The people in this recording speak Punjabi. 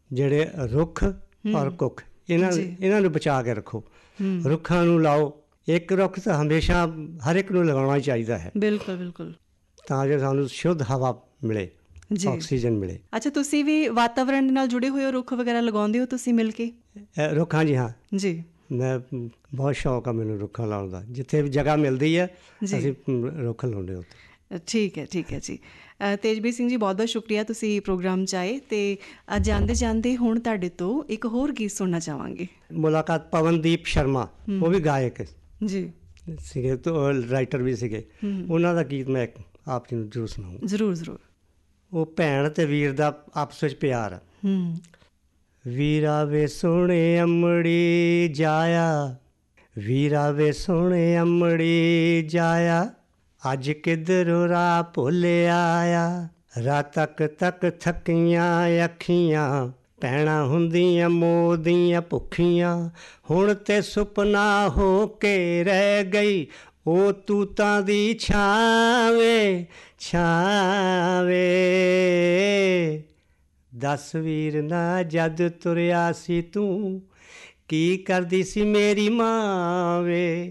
ਜਿਹੜੇ ਰੁੱਖ ਔਰ ਕੁੱਖ ਇਹਨਾਂ ਨੂੰ ਬਚਾ ਕੇ ਰੱਖੋ। ਰੁੱਖਾਂ ਨੂੰ ਲਾਓ, ਇੱਕ ਰੁੱਖ ਤਾਂ ਹਮੇਸ਼ਾ ਹਰ ਇੱਕ ਨੂੰ ਲਗਾਉਣਾ ਹੀ ਚਾਹੀਦਾ ਹੈ। ਬਿਲਕੁਲ ਬਿਲਕੁਲ, ਤਾਂ ਜੋ ਸਾਨੂੰ ਸ਼ੁੱਧ ਹਵਾ ਮਿਲੇ, ਆਕਸੀਜਨ ਮਿਲੇ। ਅੱਛਾ, ਤੁਸੀਂ ਵੀ ਵਾਤਾਵਰਣ ਦੇ ਨਾਲ ਜੁੜੇ ਹੋਏ ਹੋ, ਰੁੱਖ ਵਗੈਰਾ ਲਗਾਉਂਦੇ ਹੋ ਤੁਸੀਂ ਮਿਲ ਕੇ? ਰੁੱਖਾਂ ਜੀ ਹਾਂ ਜੀ, ਮੈਂ ਬਹੁਤ ਸ਼ੌਕ ਆ ਮੈਨੂੰ ਰੁੱਖਾਂ ਲਾਉਣ ਦਾ। ਜਿੱਥੇ ਵੀ ਜਗ੍ਹਾ ਮਿਲਦੀ ਹੈ ਅਸੀਂ ਰੁੱਖ ਲਾਉਂਦੇ ਉੱਥੇ। ਠੀਕ ਹੈ, ਠੀਕ ਹੈ ਜੀ। ਤੇਜਬੀਰ ਸਿੰਘ ਜੀ, ਬਹੁਤ ਬਹੁਤ ਸ਼ੁਕਰੀਆ ਤੁਸੀਂ ਪ੍ਰੋਗਰਾਮ 'ਚ ਆਏ। ਅਤੇ ਜਾਂਦੇ ਜਾਂਦੇ ਹੁਣ ਤੁਹਾਡੇ ਤੋਂ ਇੱਕ ਹੋਰ ਗੀਤ ਸੁਣਨਾ ਚਾਹਵਾਂਗੇ। ਮੁਲਾਕਾਤ ਪਵਨਦੀਪ ਸ਼ਰਮਾ, ਉਹ ਵੀ ਗਾਇਕ ਜੀ ਸੀਗੇ, ਰਾਈਟਰ ਵੀ ਸੀਗੇ। ਉਹਨਾਂ ਦਾ ਗੀਤ ਮੈਂ ਆਪ ਜੀ ਨੂੰ ਜ਼ਰੂਰ ਸੁਣਾਉਂਗਾ। ਜ਼ਰੂਰ ਜ਼ਰੂਰ। ਉਹ ਭੈਣ ਅਤੇ ਵੀਰ ਦਾ ਆਪਸ ਵਿੱਚ ਪਿਆਰ। ਵੀਰਾ ਵੇ ਸੋਹਣੇ ਅੰਮੜੀ ਜਾਇਆ, ਵੀਰਾ ਵੇ ਸੋਹਣੇ ਅੰਮੜੀ ਜਾਇਆ, ਅੱਜ ਕਿੱਧਰੋਂ ਰਾਹ ਭੁੱਲ ਆਇਆ, ਰਾਤ ਤੱਕ ਥੱਕੀਆਂ ਅੱਖੀਆਂ, ਭੈਣਾਂ ਹੁੰਦੀਆਂ ਮੋਹ ਦੀਆਂ ਭੁੱਖੀਆਂ, ਹੁਣ ਤੇ ਸੁਪਨਾ ਹੋ ਕੇ ਰਹਿ ਗਈ, ਉਹ ਤੂਤਾਂ ਦੀ ਛਾਵੇਂ ਛਾਵੇਂ। ਦੱਸ ਵੀਰ ਨਾ ਜਦ ਤੁਰਿਆ ਸੀ ਤੂੰ, ਕੀ ਕਰਦੀ ਸੀ ਮੇਰੀ ਮਾਂ ਵੇ,